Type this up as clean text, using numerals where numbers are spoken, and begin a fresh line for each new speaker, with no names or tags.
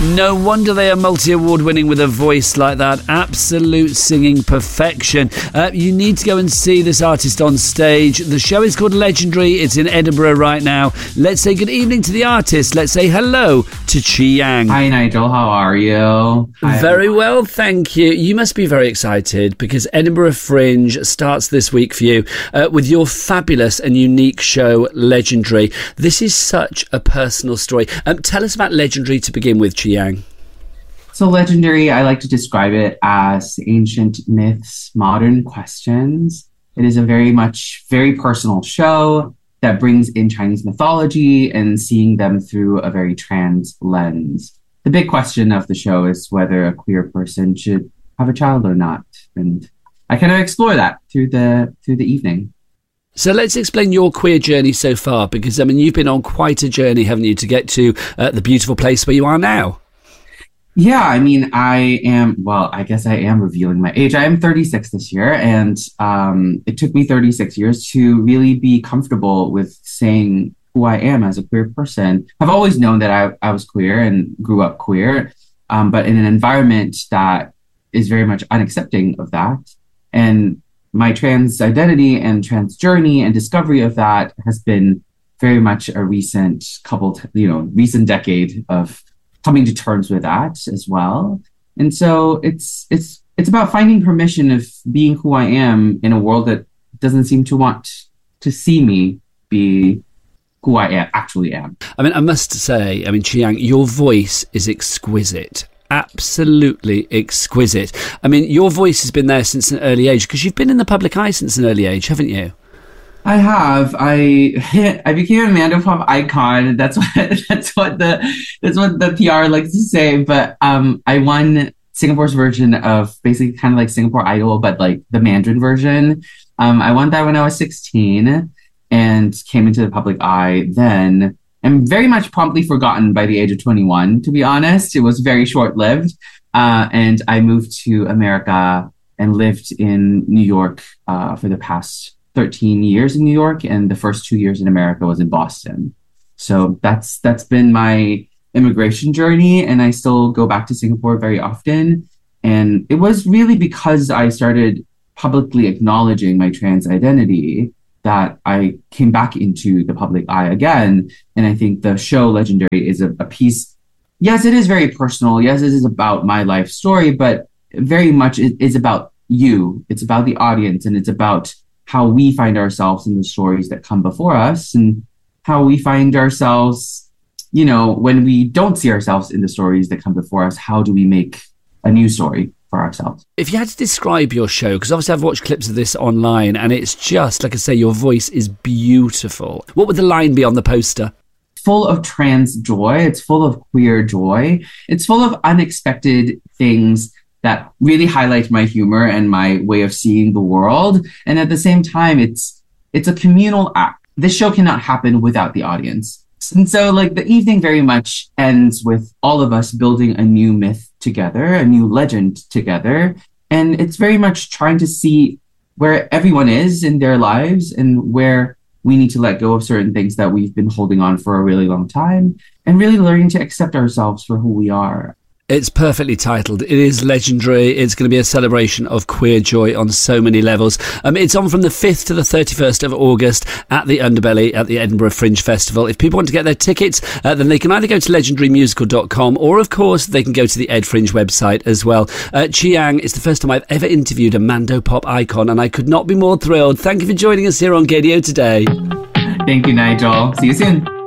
No wonder they are multi-award winning with a voice like that. Absolute singing perfection. You need to go and see this artist on stage. The show is called Legendary. It's in Edinburgh right now. Let's say good evening to the artist. Let's say hello to Chi Yang.
Hi, Nigel. How are you?
Very well, thank you. You must be very excited because Edinburgh Fringe starts this week for you with your fabulous and unique show, Legendary. This is such a personal story. Tell us about Legendary to begin with, Chi Yang.
So Legendary, I like to describe it as ancient myths, modern questions. It is a very personal show that brings in Chinese mythology and seeing them through a very trans lens. The big question of the show is whether a queer person should have a child or not. And I kind of explore that through the evening.
So let's explain your queer journey so far, because, I mean, you've been on quite a journey, haven't you, to get to the beautiful place where you are now?
Yeah, I mean, I guess I am revealing my age. I am 36 this year, and it took me 36 years to really be comfortable with saying who I am as a queer person. I've always known that I was queer and grew up queer, but in an environment that is very much unaccepting of that. And my trans identity and trans journey and discovery of that has been very much a recent decade of coming to terms with that as well. And so it's about finding permission of being who I am in a world that doesn't seem to want to see me be who I actually am.
I mean, I must say, Chi Yang, your voice is exquisite. Absolutely exquisite. I mean, your voice has been there since an early age, because you've been in the public eye since an early age, haven't you?
I have. I became a Mandopop icon. That's what the PR likes to say. But I won Singapore's version of basically kind of like Singapore Idol, but like the Mandarin version. I won that when I was 16 and came into the public eye then. I'm very much promptly forgotten by the age of 21, to be honest. It was very short-lived. And I moved to America and lived in New York for the past 13 years in New York. And the first 2 years in America was in Boston. So that's been my immigration journey. And I still go back to Singapore very often. And it was really because I started publicly acknowledging my trans identity that I came back into the public eye again. And I think the show Legendary is a piece. Yes, it is very personal. Yes, it is about my life story, but very much it is about you. It's about the audience, and it's about how we find ourselves in the stories that come before us, and how we find ourselves, when we don't see ourselves in the stories that come before us, how do we make a new story for ourselves?
If you had to describe your show, because obviously I've watched clips of this online, and it's just, like I say, your voice is beautiful. What would the line be on the poster?
Full of trans joy. It's full of queer joy. It's full of unexpected things that really highlight my humor and my way of seeing the world. And at the same time, it's a communal act. This show cannot happen without the audience. And so the evening very much ends with all of us building a new myth together, a new legend together. And it's very much trying to see where everyone is in their lives and where we need to let go of certain things that we've been holding on for a really long time, and really learning to accept ourselves for who we are.
It's perfectly titled. It is Legendary. It's going to be a celebration of queer joy on so many levels. It's on from the 5th to the 31st of August at the Underbelly at the Edinburgh Fringe Festival. If people want to get their tickets, then they can either go to legendarymusical.com, or, of course, they can go to the Ed Fringe website as well. Chi Yang, it's the first time I've ever interviewed a Mandopop icon, and I could not be more thrilled. Thank you for joining us here on Gaydio today.
Thank you, Nigel. See you soon.